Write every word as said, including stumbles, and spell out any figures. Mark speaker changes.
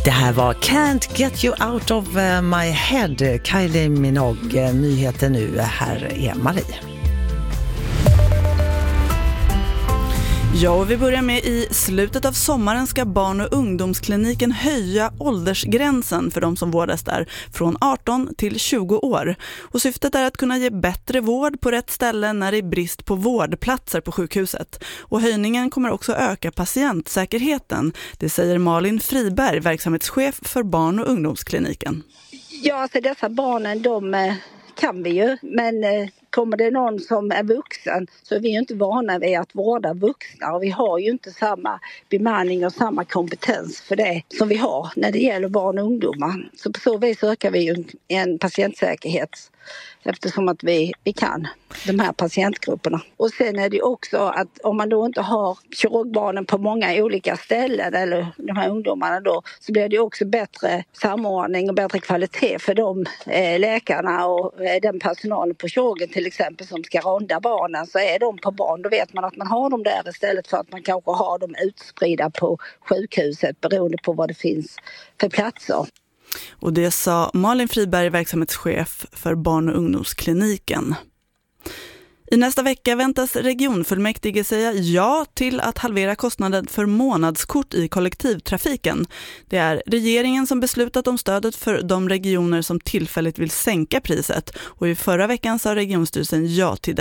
Speaker 1: Det här var Can't Get You Out of My Head, Kylie Minogue. Nyheter nu, här är Marie.
Speaker 2: Ja, och vi börjar med i slutet av sommaren ska barn- och ungdomskliniken höja åldersgränsen för de som vårdas där från arton till tjugo år. Och syftet är att kunna ge bättre vård på rätt ställe när det är brist på vårdplatser på sjukhuset. Och höjningen kommer också öka patientsäkerheten. Det säger Malin Friberg, verksamhetschef för barn- och ungdomskliniken.
Speaker 3: Ja, alltså dessa barnen, de kan vi ju, men kommer det någon som är vuxen så är vi ju inte vana vid att vårda vuxna, och vi har ju inte samma bemanning och samma kompetens för det som vi har när det gäller barn och ungdomar. Så på så vis ökar vi ju en patientsäkerhet eftersom att vi, vi kan de här patientgrupperna. Och sen är det också att om man då inte har kirurgbarnen på många olika ställen, eller de här ungdomarna då, så blir det också bättre samordning och bättre kvalitet för de eh, läkarna och eh, den personalen på kirurgen till exempel som ska ronda barnen. Så är de på barn, då vet man att man har dem där istället för att man kanske har dem utspridda på sjukhuset beroende på vad det finns för platser.
Speaker 2: Och det sa Malin Friberg, verksamhetschef för barn- och ungdomskliniken. I nästa vecka väntas regionfullmäktige säga ja till att halvera kostnaden för månadskort i kollektivtrafiken. Det är regeringen som beslutat om stödet för de regioner som tillfälligt vill sänka priset, och i förra veckan sa regionstyrelsen ja till det.